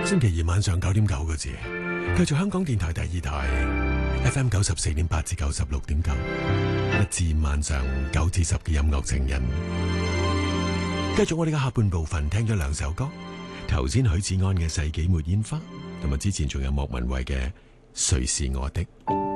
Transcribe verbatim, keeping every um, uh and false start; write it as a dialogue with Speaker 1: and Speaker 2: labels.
Speaker 1: 星期二晚上九點九個字，繼續香港電台第二台 F M 九十四點八至九十六點九，一至晚上九至十嘅音樂情人。繼續我哋嘅下半部分，聽咗兩首歌，頭先許志安嘅《世紀末煙花》，同埋之前仲有莫文蔚嘅《誰是我的》。